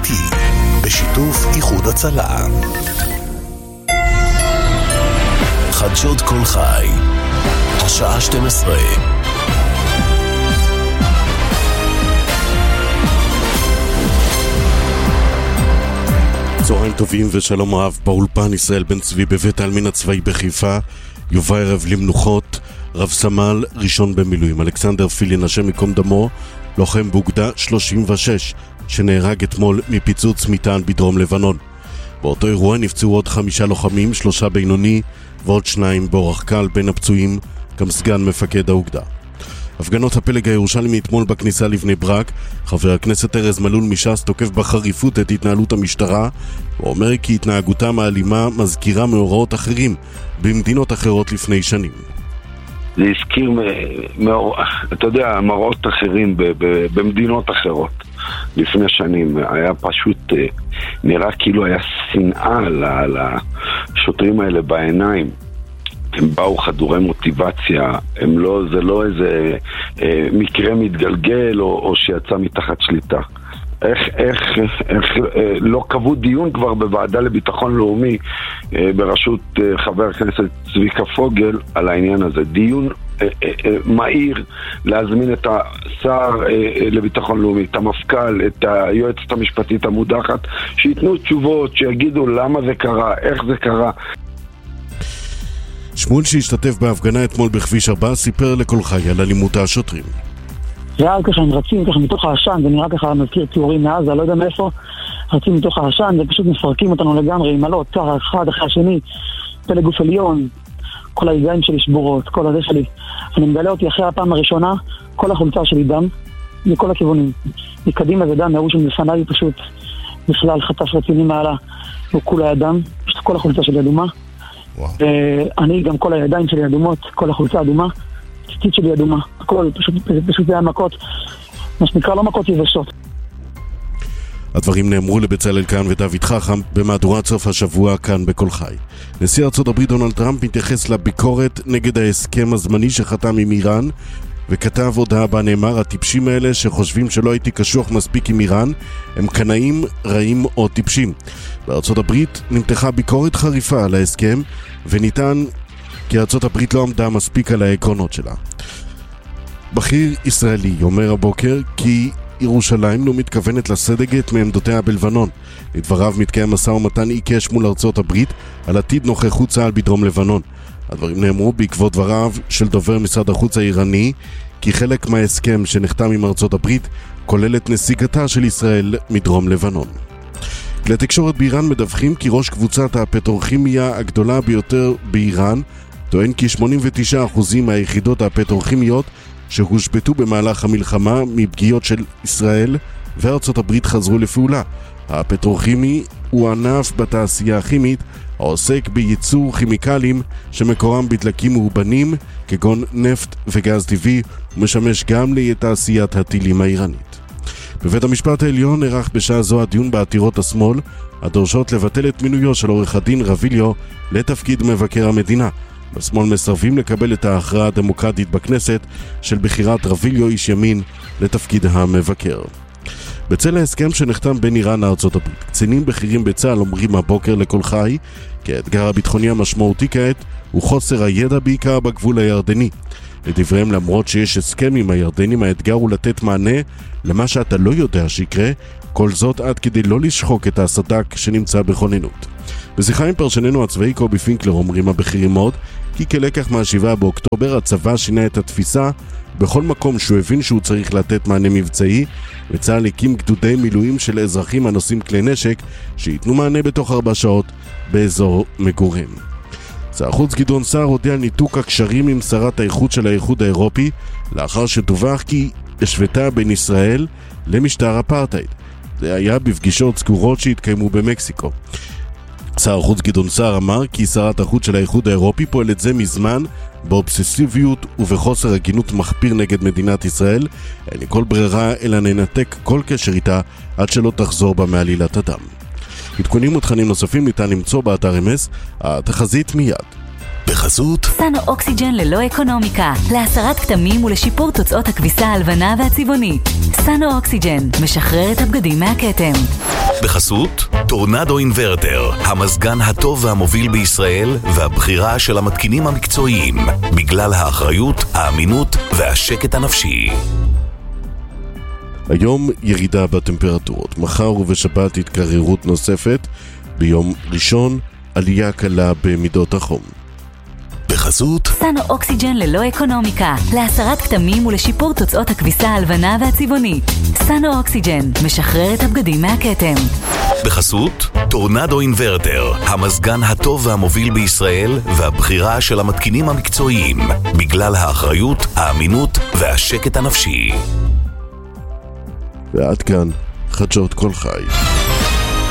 איתי, בשיתוף איחוד הצלה. חדשות כל חי, השעה 12. צהריים טובים ושלום רב. באולפן ישראל בן צבי בבית העלמין הצבאי בחיפה יובא ערב למנוחות רב סמל ראשון במילואים אלכסנדר פילין, השם מקום דמו, לוחם באוגדה 36 שנהרג אתמול מפיצוץ מטען בדרום לבנון. באותו אירוע נפצעו עוד 5 לוחמים, 3 בינוני ועוד 2 באורח קל. בין הפצועים גם סגן מפקד האוגדה. הפגנות הפלג הירושלמי אתמול בכניסה לבני ברק. חבר הכנסת ארז מלול מש"ס תוקף בחריפות את התנהלות המשטרה. הוא אומר כי התנהגותם האלימה מזכירה מאורעות אחרים במדינות אחרות לפני שנים. זה הזכיר אתה יודע, מראות אחרים במדינות אחרות לפני שנים. היה פשוט נראה כאילו היה שנאה לשוטרים האלה בעיניים. הם באו חדורי מוטיבציה, זה לא איזה מקרה מתגלגל או שיצא מתחת שליטה. איך לא קבעו דיון כבר בוועדה לביטחון לאומי בראשות חבר הכנסת צביקה פוגל על העניין הזה. דיון מהיר להזמין את השר לביטחון לאומי, את המפכ"ל, את היועצת המשפטית המודחת, שיתנו תשובות, שיגידו למה זה קרה, איך זה קרה. שמואל שהשתתף בהפגנה אתמול בכביש 4 סיפר לכל חי על אלימות השוטרים. זה היה ככה, הם רצים ככה מתוך העשן, זה נראה ככה מזכיר ציורים מעזה, לא יודע מאיפה, רצים מתוך העשן, ופשוט מפרקים אותנו לגמרי, עם עלות, ככה אחד אחרי השני, פלג גוף עליון, כל הידיים שלי שבורות, כל הזה שלי. אני מגלה אותי אחרי הפעם הראשונה, כל החולצה שלי דם, מכל הכיוונים. מקדימה זה דם, מהראש שמלפניי פשוט בכלל חטף רציני מעלה, וכולה הדם, פשוט כל החולצה שלי אדומה. ואני גם כל הידיים שלי אדומות, כל החולצה אדומה, ציצית שלי אדומה, הכל פשוט זה היה מכות, מה שנקרא לא מכות יבשות. הדברים נאמרו לבצלאל כאן ודוד חכם במהדורת סוף השבוע כאן בכל חי. נשיא ארצות הברית דונלד טראמפ מתייחס לביקורת נגד ההסכם הזמני שחתם עם איראן, וכתב הודעה בה נאמר: הטיפשים האלה שחושבים שלא הייתי קשוח מספיק עם איראן הם קנאים, רעים או טיפשים. בארצות הברית נמתחה ביקורת חריפה על ההסכם, וניתן כי ארצות הברית לא עמדה מספיק על העקרונות שלה. בכיר ישראלי אומר הבוקר כי ירושלים לא מתכוונת לסגת מעמדותיה בלבנון. לדבריו מתקיים משא ומתן עיקש מול ארצות הברית על עתיד נוכחות צה"ל בדרום לבנון. הדברים נאמרו בעקבות דבריו של דובר משרד החוץ האיראני כי חלק מההסכם שנחתם עם ארצות הברית כולל את נסיגתה של ישראל מדרום לבנון. כלי תקשורת באיראן מדווחים כי ראש קבוצת הפטרוכימיה הגדולה ביותר באיראן טוען כי 89% מהיחידות הפטרוכימיות שהושבתו במהלך המלחמה מפגיעות של ישראל וארצות הברית חזרו לפעולה. הפטרוכימי הוא ענף בתעשייה הכימית העוסק בייצור כימיקלים שמקורם בדלקים מאובנים כגון נפט וגז טבעי, ומשמש גם לתעשיית הטילים האיראנית. בבית המשפט העליון נערך בשעה זו הדיון בעתירות השמאל הדורשות לבטל את מינויו של עורך הדין רביליו לתפקיד מבקר המדינה. בשמאל מסרבים לקבל את ההכרעה הדמוקרטית בכנסת של בחירת רביליו איש ימין לתפקיד המבקר. בצל ההסכם שנחתם בין איראן לארצות הברית, קצינים בכירים בצה"ל אומרים הבוקר לכל חי כי האתגר הביטחוני המשמעותי כעת הוא חוסר הידע בעיקר בגבול הירדני. לדבריהם, למרות שיש הסכם עם הירדנים, האתגר הוא לתת מענה למה שאתה לא יודע שיקרה, כל זאת עד כדי לא לשחוק את הסדק שנמצא בכוננות. בשיחה עם פרשננו הצבאי קובי פינקלר אומרים הבכירים עוד כי כלקח מה-7 באוקטובר הצבא שינה את התפיסה בכל מקום שהוא הבין שהוא צריך לתת מענה מבצעי, וצה"ל הקים גדודי מילואים של אזרחים הנושאים כלי נשק שיתנו מענה בתוך 4 שעות באזור מגורים. שר החוץ גדעון סער הודיע על ניתוק הקשרים עם שרת האיחוד של האיחוד האירופי לאחר שדווח כי השוותה בין ישראל למשטר אפרטהייד. זה היה בפגישות סגורות שהתקיימו במקסיקו. שר החוץ גדעון סער אמר כי שרת החוץ של האיחוד האירופי פועלת זה מזמן באובססיביות ובחוסר הגינות מחפיר נגד מדינת ישראל. אין לי כל ברירה אלא ננתק כל קשר איתה עד שלא תחזור בה מעלילת הדם. עדכונים ותכנים נוספים ניתן למצוא באתר אמס, התחזית מיד. בחסות סנו אוקסיג'ן ללא אקונומיקה, להסרת כתמים ולשיפור תוצאות הכביסה הלבנה והצבעונית. סנו אוקסיג'ן משחרר את הבגדים מהכתם. בחסות טורנדו אינברטר, המזגן הטוב והמוביל בישראל והבחירה של המתקינים המקצועיים, בגלל האחריות, האמינות והשקט הנפשי. היום ירידה בטמפרטורות, מחר ובשבת התקררות נוספת, ביום ראשון עלייה קלה במידות החום. בחסות סנו אוקסיג'ן ללא אקונומיקה, להסרת כתמים ולשיפור תוצאות הכביסה הלבנה והצבעונית. סנו אוקסיג'ן, משחרר את הבגדים מהכתם. בחסות טורנדו אינברטר, המזגן הטוב והמוביל בישראל והבחירה של המתקינים המקצועיים, בגלל האחריות, האמינות והשקט הנפשי. ועד כאן חדשות כל חי.